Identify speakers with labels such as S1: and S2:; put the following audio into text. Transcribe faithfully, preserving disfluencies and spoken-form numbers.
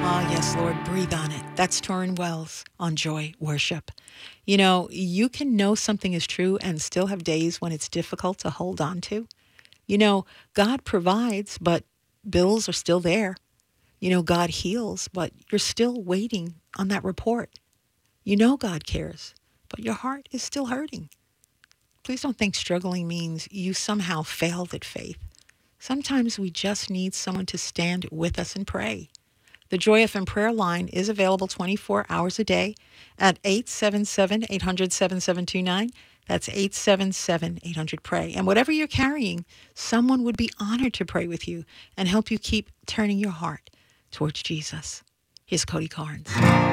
S1: Ah, yes, Lord, breathe on it. That's Torrin Wells on Joy Worship. You know, you can know something is true and still have days when it's difficult to hold on to. You know, God provides, but bills are still there. You know, God heals, but you're still waiting on that report. You know God cares, but your heart is still hurting. Please don't think struggling means you somehow failed at faith. Sometimes we just need someone to stand with us and pray. The Joy F M prayer line is available twenty-four hours a day at eight seven seven, eight hundred, seven seven two nine. That's eight seven seven, eight hundred, pray. And whatever you're carrying, someone would be honored to pray with you and help you keep turning your heart towards Jesus. Here's Cody Carnes.